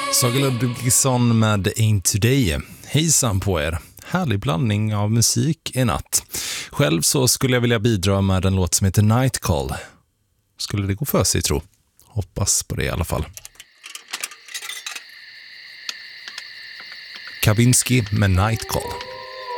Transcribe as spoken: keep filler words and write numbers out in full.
Saga Ludvigsson med Ain't Today. Hejsan på er. Härlig blandning av musik i natt. Själv så skulle jag vilja bidra med en låt som heter Night Call. Skulle det gå för sig, tro? Hoppas på det i alla fall. Kavinsky med Night Call.